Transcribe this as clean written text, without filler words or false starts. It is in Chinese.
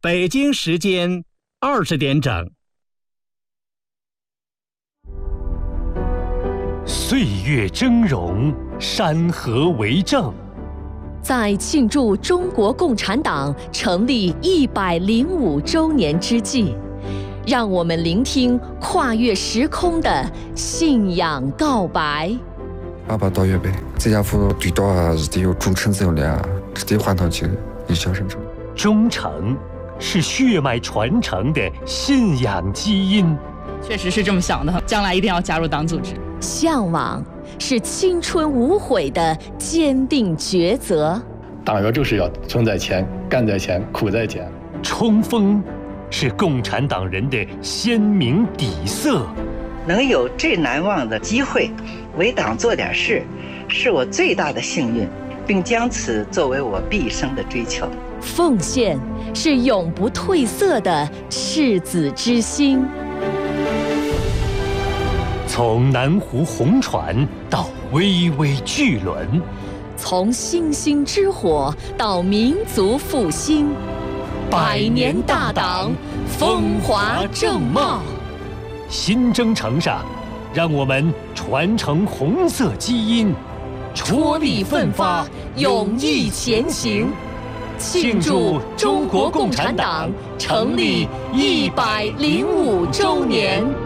北京时间20点整。 岁月峥嵘，山河为证。 在庆祝中国共产党成立105周年之际，让我们聆聽跨越時空的信仰告白。 爸爸到粵北，這家伙最多是得有忠誠之力啊，是得換到幾個一小生者。 忠誠是血脈傳承的信仰基因。 確實是這麼想的，將來一定要加入黨組織。 向往是青春無悔的堅定抉擇。 黨員就是要存在前，幹在前，苦在前。 衝鋒是共產黨人的鮮明底色。 能有最難忘的機會為黨做點事，是我最大的幸運，並將此作為我畢生的追求。 奉獻是永不褪色的赤子之心。 從南湖紅船到巍巍巨輪， 從星星之火到民族復興，100年大黨，風華正茂。 新征程上，讓我們傳承紅色基因， 踔厲奮發，勇毅前行，慶祝中國共產黨成立105周年。